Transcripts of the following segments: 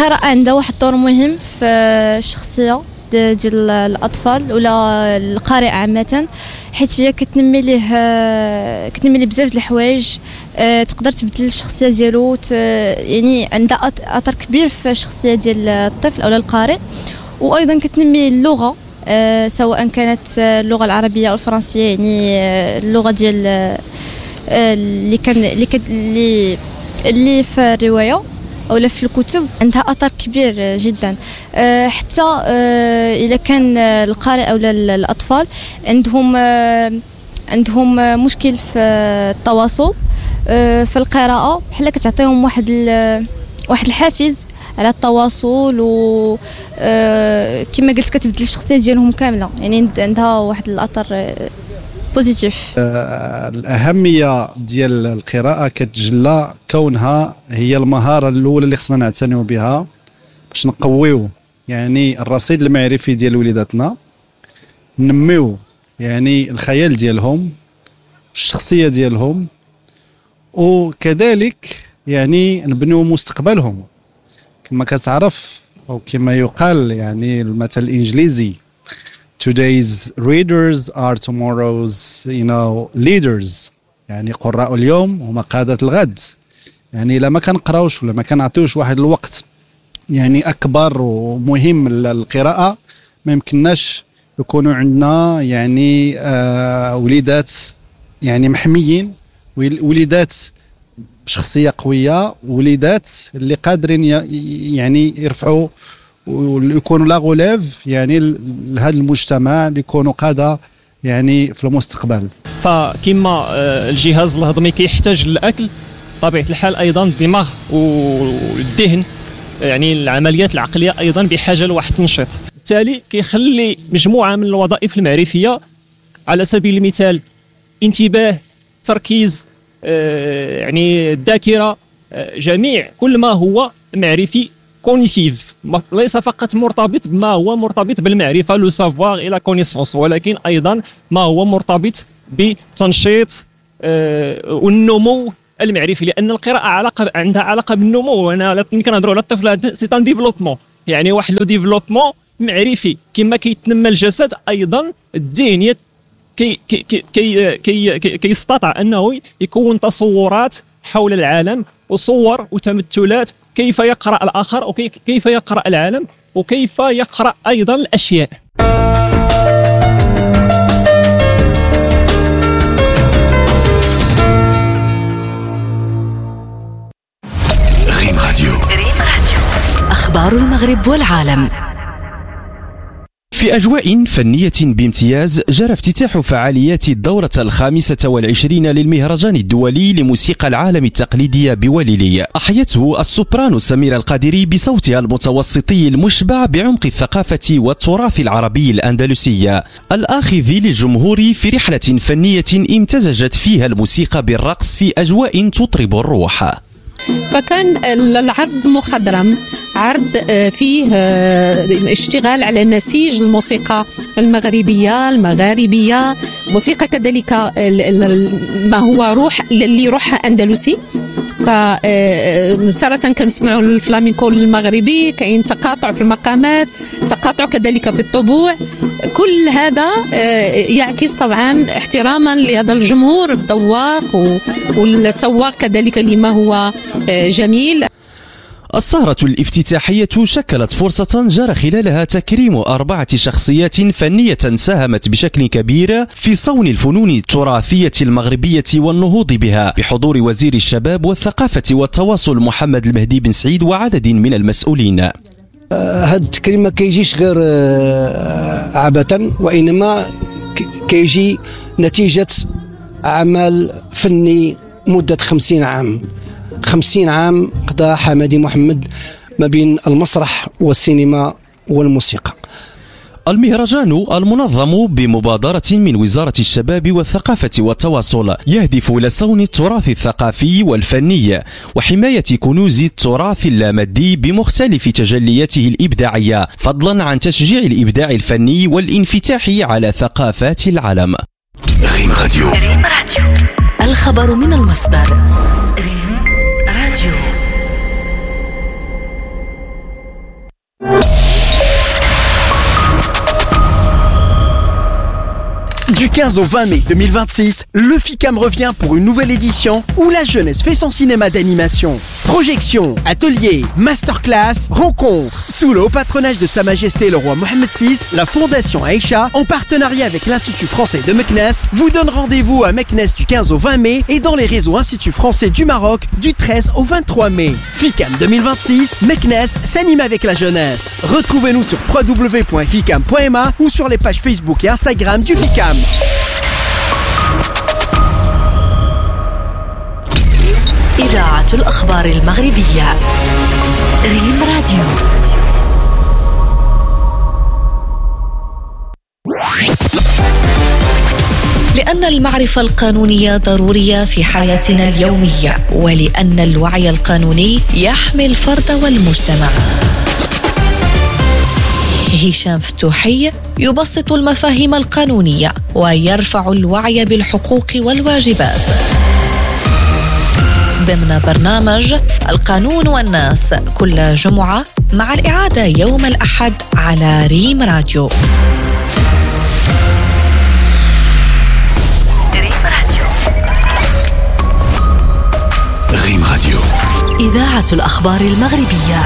القراءة عندها واحد الدور مهم في الشخصية ديال الاطفال ولا القارئ عامه، حيت هي كتنمي ليه بزاف د الحوايج، تقدر تبدل الشخصيه ديالو، يعني عندها اثر كبير في الشخصيه ديال الطفل او القارئ. وايضا كتنمي اللغه، سواء كانت اللغه العربيه او الفرنسيه، يعني اللغه ديال اللي في الروايه أو في الكتب عندها أثر كبير جدا. حتى إذا كان القارئ أو الأطفال عندهم مشكل في التواصل في القراءة، بحال كتعطيهم واحد الحافز على التواصل، و كما قلت كتبدل الشخصية ديالهم كاملة، يعني عندها واحد الأثر بوزيتيف. الأهمية ديال القراءة كتجلى كونها هي المهارة الأولى اللي خصنا نعتنيو بها باش نقويو يعني الرصيد المعرفي ديال وليداتنا، ننميو يعني الخيال ديالهم، الشخصية ديالهم، وكذلك يعني نبنيو مستقبلهم. كما كتعرف أو كما يقال يعني المثل الإنجليزي Today's readers are tomorrow's leaders، يعني قراء اليوم هما قادة الغد. يعني إلا ما كنقراوش ولا ما كنعطيوش واحد الوقت يعني أكبر ومهم للقراءة، ما يمكنناش يكونوا عندنا يعني وليدات يعني محميين، وليدات بشخصية قوية، وليدات اللي قادرين يعني يرفعوا ويكونوا لا غوليف يعني لهذا المجتمع، اللي يكونوا قادة يعني في المستقبل. فكما الجهاز الهضمي كيحتاج للأكل، طبيعة الحال أيضا الدماغ والذهن يعني العمليات العقلية أيضا بحاجة لواحد التنشيط. بالتالي كيخلي مجموعة من الوظائف المعرفية، على سبيل المثال انتباه، تركيز، يعني الذاكرة، جميع كل ما هو معرفي كونيتيف، ليس فقط مرتبط بما هو مرتبط بالمعرفة لو سافوار إلى كونيسونس، ولكن أيضا ما هو مرتبط بتنشيط والنمو المعرفي، لأن القراءة عندها علاقة بالنمو. وأنا ملي كنهضروا على الطفل سي ان ديفلوبمون، يعني واحد لو ديفلوبمون معرفي. كما كيتنمى الجسد أيضا الذهن كيستطيع أنه يكون تصورات حول العالم وصور وتمثلات، كيف يقرأ الآخر وكيف يقرأ العالم وكيف يقرأ أيضا الأشياء. ريم راديو، أخبار المغرب والعالم. في أجواء فنية بامتياز جرى افتتاح فعاليات الدورة 25 للمهرجان الدولي لموسيقى العالم التقليدية بوليلي. أحيته السوبرانو سميرة القادري بصوتها المتوسطي المشبع بعمق الثقافة والتراث العربي الأندلسي، الآخذ للجمهور في رحلة فنية امتزجت فيها الموسيقى بالرقص في أجواء تطرب الروح. فكان العرض مخضرم، عرض فيه اشتغال على نسيج الموسيقى المغاربية، موسيقى كذلك ما هو روحها أندلسي. فتارة كنسمعوا الفلامينكو المغربي، كاين تقاطع في المقامات، تقاطع كذلك في الطبوع. كل هذا يعكس طبعا احتراما لهذا الجمهور الذواق والتواق كذلك لما هو جميل. السهرة الافتتاحية شكلت فرصة جرى خلالها تكريم 4 شخصيات فنية ساهمت بشكل كبير في صون الفنون التراثية المغربية والنهوض بها، بحضور وزير الشباب والثقافة والتواصل محمد المهدي بن سعيد وعدد من المسؤولين. هذا التكريم ما كيجيش غير عبثا، وإنما كيجي نتيجة عمل فني مدة 50 عام. 50 عام قضى حمادي محمد ما بين المسرح والسينما والموسيقى. المهرجان المنظم بمبادرة من وزارة الشباب والثقافة والتواصل يهدف لصون التراث الثقافي والفني وحماية كنوز التراث اللامادي بمختلف تجلياته الإبداعية، فضلا عن تشجيع الإبداع الفني والانفتاح على ثقافات العالم. ريم راديو، الخبر من المصدر. ريم راديو. Du 15 au 20 mai 2026, le FICAM revient pour une nouvelle édition où la jeunesse fait son cinéma d'animation. Projections, ateliers, masterclass, rencontres. Sous le haut patronage de Sa Majesté le roi Mohammed VI, la Fondation Aïcha, en partenariat avec l'Institut français de Meknès, vous donne rendez-vous à Meknès du 15 au 20 mai et dans les réseaux Institut français du Maroc du 13 au 23 mai. FICAM 2026, Meknès s'anime avec la jeunesse. Retrouvez-nous sur www.ficam.ma ou sur les pages Facebook et Instagram du FICAM. إذاعة الأخبار المغربية ريم راديو. لأن المعرفة القانونية ضرورية في حياتنا اليومية، ولأن الوعي القانوني يحمي الفرد والمجتمع. هشام فتوحي يبسط المفاهيم القانونية ويرفع الوعي بالحقوق والواجبات ضمن برنامج القانون والناس كل جمعة، مع الإعادة يوم الأحد على ريم راديو. ريم راديو، إذاعة الأخبار المغربية.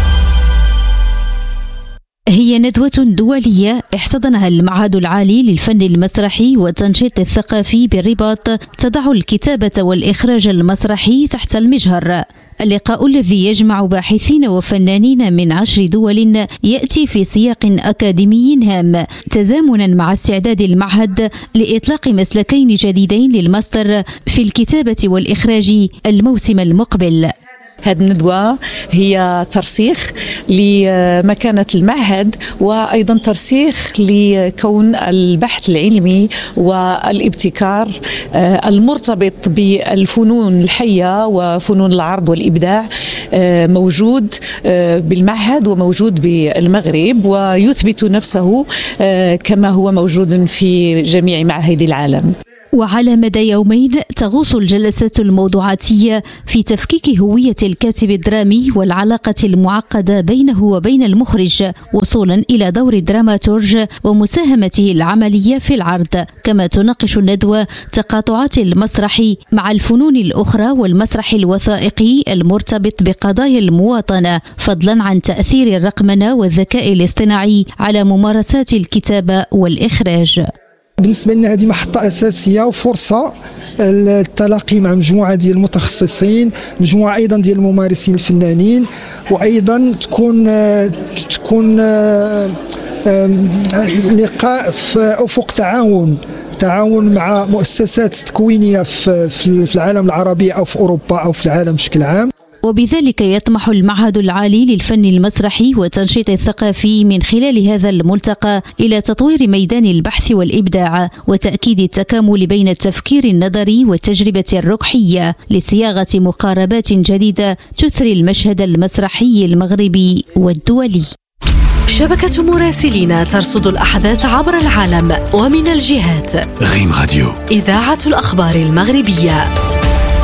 هي ندوة دولية احتضنها المعهد العالي للفن المسرحي والتنشيط الثقافي بالرباط، تضع الكتابة والإخراج المسرحي تحت المجهر. اللقاء الذي يجمع باحثين وفنانين من 10 دول يأتي في سياق أكاديمي هام، تزامنا مع استعداد المعهد لإطلاق مسلكين جديدين للماستر في الكتابة والإخراج الموسم المقبل. هذه الندوة هي ترسيخ لمكانة المعهد، وأيضا ترسيخ لكون البحث العلمي والابتكار المرتبط بالفنون الحية وفنون العرض والإبداع موجود بالمعهد وموجود بالمغرب، ويثبت نفسه كما هو موجود في جميع معاهد العالم. وعلى مدى يومين تغوص الجلسات الموضوعاتية في تفكيك هوية الكاتب الدرامي والعلاقة المعقدة بينه وبين المخرج، وصولا إلى دور الدراماتورج ومساهمته العملية في العرض. كما تناقش الندوة تقاطعات المسرح مع الفنون الأخرى والمسرح الوثائقي المرتبط بقضايا المواطنة، فضلا عن تأثير الرقمنة والذكاء الاصطناعي على ممارسات الكتابة والإخراج. بالنسبة لنا هذه محطة أساسية وفرصة التلاقي مع مجموعة ديال المتخصصين، مجموعة أيضا ديال الممارسين الفنانين، وأيضا تكون لقاء في أفق تعاون مع مؤسسات تكوينية في العالم العربي أو في أوروبا أو في العالم بشكل عام. وبذلك يطمح المعهد العالي للفن المسرحي والتنشيط الثقافي من خلال هذا الملتقى إلى تطوير ميدان البحث والإبداع وتأكيد التكامل بين التفكير النظري والتجربة الركحية لصياغة مقاربات جديدة تثري المشهد المسرحي المغربي والدولي. شبكة مراسلين ترصد الأحداث عبر العالم ومن الجهات. ريم راديو، إذاعة الأخبار المغربية.